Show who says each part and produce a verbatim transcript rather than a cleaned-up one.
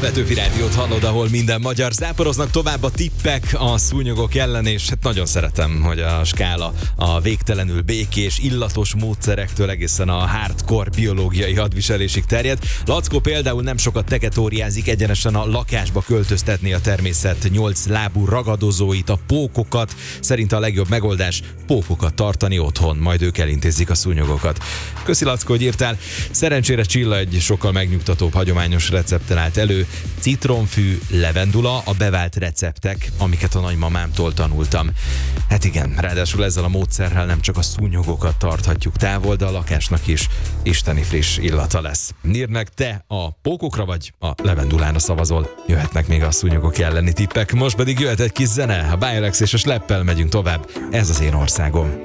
Speaker 1: Petőfi Rádiót hallod, ahol minden magyar. Záporoznak tovább a tippek a szúnyogok ellen, és hát nagyon szeretem, hogy a skála a végtelenül békés, illatos módszerektől egészen a hardcore biológiai hadviselésig terjed. Lackó például nem sokat teketóriázik, egyenesen a lakásba költöztetni a természet nyolc lábú ragadozóit, a pókokat. Szerint a legjobb megoldás pókokat tartani otthon, majd ők elintézik a szúnyogokat. Köszi, Lackó, hogy írtál. Szerencsére Csilla egy sokkal megnyugtatóbb hagyományos recepten állt elő. Citromfű, levendula, a bevált receptek, amiket a nagymamámtól tanultam. Hát igen, ráadásul ezzel a módszerrel nem csak a szúnyogokat tarthatjuk távol, de a lakásnak is isteni friss illata lesz. Írd meg, te a pókokra vagy a levendulára szavazol. Jöhetnek még a szúnyogok elleni tippek, most pedig jöhet egy kis zene. A Biolex és a Sleppel megyünk tovább. Ez az én országom.